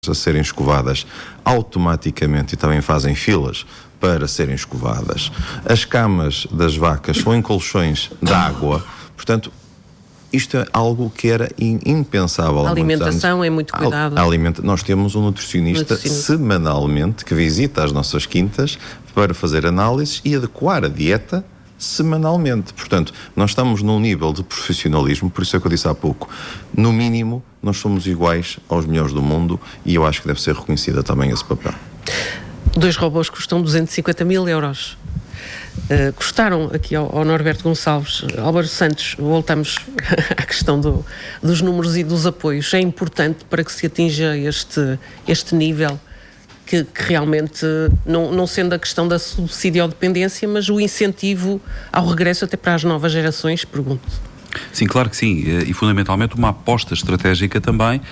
a serem escovadas automaticamente e também fazem filas para serem escovadas. As camas das vacas são em colchões de água. Portanto, isto é algo que era impensável. A alimentação é muito cuidado. Nós temos um nutricionista semanalmente que visita as nossas quintas para fazer análises e adequar a dieta semanalmente. Portanto, nós estamos num nível de profissionalismo, por isso é que eu disse há pouco, no mínimo, nós somos iguais aos melhores do mundo e eu acho que deve ser reconhecida também esse papel. 2 robôs custam 250 mil euros. Custaram aqui ao Norberto Gonçalves. Álvaro Santos, voltamos à questão dos números e dos apoios. É importante para que se atinja este nível que realmente, não sendo a questão da subsidiodependência, mas o incentivo ao regresso até para as novas gerações, pergunto. Sim, claro que sim, e fundamentalmente uma aposta estratégica também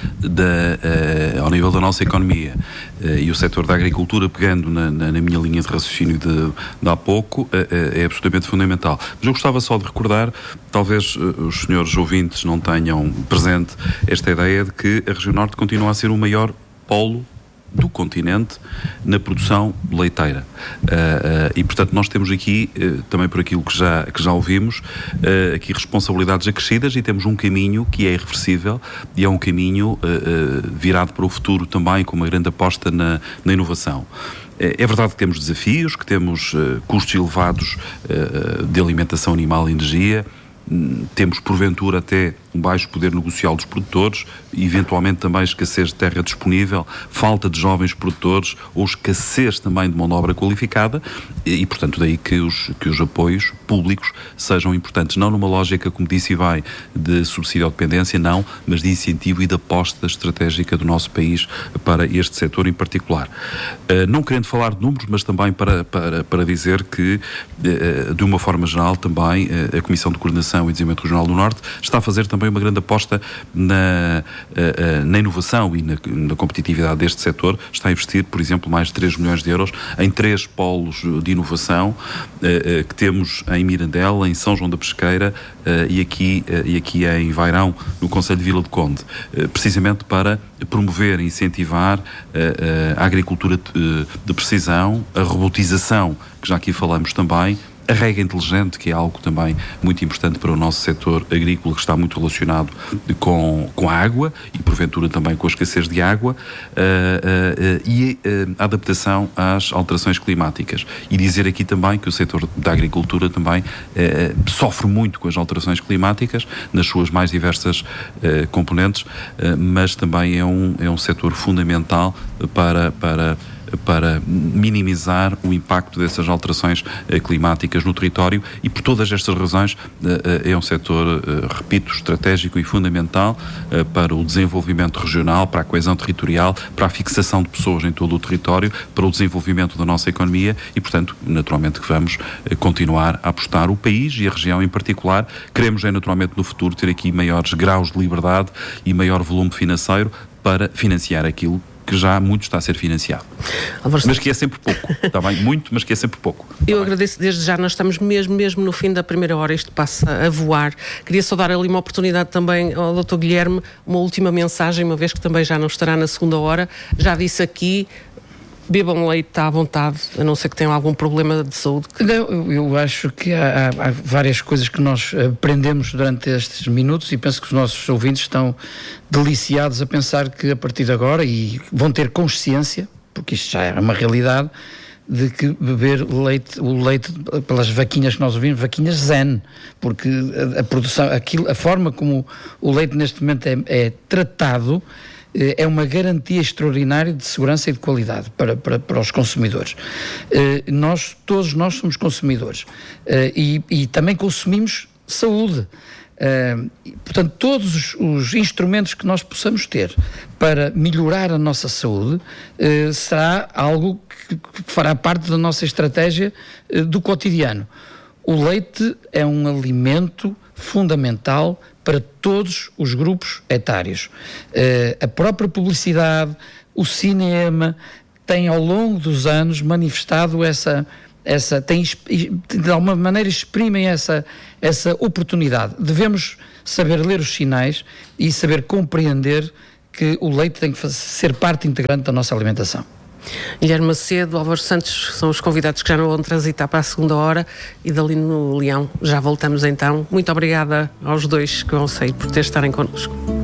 ao nível da nossa economia. E o setor da agricultura, pegando na minha linha de raciocínio de há pouco, é absolutamente fundamental. Mas eu gostava só de recordar, talvez os senhores ouvintes não tenham presente esta ideia de que a região norte continua a ser o maior polo do continente na produção leiteira. E, portanto, nós temos aqui, também por aquilo que já ouvimos, aqui responsabilidades acrescidas e temos um caminho que é irreversível e é um caminho virado para o futuro também, com uma grande aposta na inovação. É verdade que temos desafios, que temos custos elevados de alimentação animal e energia, temos porventura até um baixo poder negocial dos produtores, eventualmente também escassez de terra disponível, falta de jovens produtores ou escassez também de mão de obra qualificada e portanto daí que os apoios públicos sejam importantes, não numa lógica, como disse e bem, de subsidiodependência, não, mas de incentivo e de aposta estratégica do nosso país para este setor em particular. Não querendo falar de números, mas também para dizer que, de uma forma geral, também a Comissão de Coordenação e Desenvolvimento Regional do Norte está a fazer também uma grande aposta na inovação e na competitividade deste setor. Está a investir, por exemplo, mais de 3 milhões de euros em 3 polos de inovação que temos em Mirandela, em São João da Pesqueira e aqui em Vairão, no concelho de Vila do Conde, precisamente para promover e incentivar a agricultura de precisão, a robotização, que já aqui falamos também, a rega inteligente, que é algo também muito importante para o nosso setor agrícola, que está muito relacionado com a água e, porventura, também com a escassez de água, e a adaptação às alterações climáticas. E dizer aqui também que o setor da agricultura também sofre muito com as alterações climáticas, nas suas mais diversas componentes, mas também é um setor fundamental para minimizar o impacto dessas alterações climáticas no território e por todas estas razões é um setor, repito, estratégico e fundamental para o desenvolvimento regional, para a coesão territorial, para a fixação de pessoas em todo o território, para o desenvolvimento da nossa economia e, portanto, naturalmente que vamos continuar a apostar o país e a região em particular. Queremos, naturalmente, no futuro ter aqui maiores graus de liberdade e maior volume financeiro para financiar aquilo que já muito está a ser financiado. Mas que é sempre pouco. Está bem? Muito, mas que é sempre pouco. Eu agradeço desde já, nós estamos mesmo no fim da primeira hora, isto passa a voar. Queria só dar ali uma oportunidade também ao Dr. Guilherme, uma última mensagem, uma vez que também já não estará na segunda hora. Já disse aqui, bebam leite à vontade, a não ser que tenham algum problema de saúde. Não, eu acho que há várias coisas que nós aprendemos durante estes minutos e penso que os nossos ouvintes estão deliciados a pensar que a partir de agora, e vão ter consciência, porque isto já é uma realidade, de que beber o leite pelas vaquinhas que nós ouvimos, vaquinhas zen, porque a produção, a forma como o leite neste momento é tratado, é uma garantia extraordinária de segurança e de qualidade para os consumidores. Todos nós somos consumidores e também consumimos saúde. Portanto, todos os instrumentos que nós possamos ter para melhorar a nossa saúde será algo que fará parte da nossa estratégia do cotidiano. O leite é um alimento fundamental para todos os grupos etários. A própria publicidade, o cinema, tem ao longo dos anos manifestado de alguma maneira exprimem essa oportunidade. Devemos saber ler os sinais e saber compreender que o leite tem que ser parte integrante da nossa alimentação. Guilherme Macedo, Álvaro Santos são os convidados que já não vão transitar para a segunda hora, e dali no Leão já voltamos então. Muito obrigada aos dois que vão sair por estarem connosco.